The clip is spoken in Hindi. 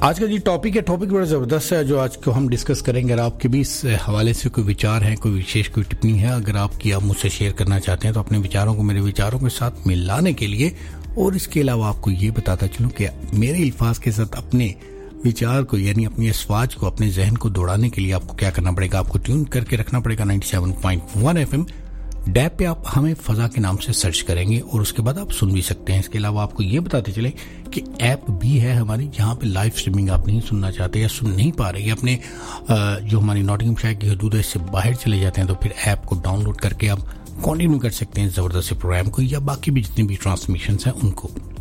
आज का जो टॉपिक बड़ा ज़बरदस्त है जो आज को हम डिस्कस करेंगे। अगर आपके भी इस हवाले से कोई विचार है, कोई विशेष कोई टिप्पणी है, अगर आप मुझसे शेयर करना चाहते हैं तो अपने विचारों को मेरे विचारों के साथ मिलाने के लिए, और इसके अलावा आपको ये बताता चलूँ कि मेरे अल्फाज के साथ अपने विचार को यानी अपनी अस्वाज को, अपने जहन को दौड़ाने के लिए आपको क्या करना पड़ेगा, आपको ट्यून करके रखना पड़ेगा 97.1 FM डैब पे। आप हमें फजा के नाम से सर्च करेंगे और उसके बाद आप सुन भी सकते हैं। इसके अलावा आपको ये बताते चले कि ऐप भी है हमारी, जहाँ पे लाइव स्ट्रीमिंग आप नहीं सुनना चाहते या सुन नहीं पा रहे, अपने जो हमारी नॉटिंघमशायर की हदूद है इससे बाहर चले जाते हैं, तो फिर ऐप को डाउनलोड करके आप कंटिन्यू कर सकते हैं ज़बरदस्त प्रोग्राम को या बाकी भी जितनी भी ट्रांसमिशन हैं उनको।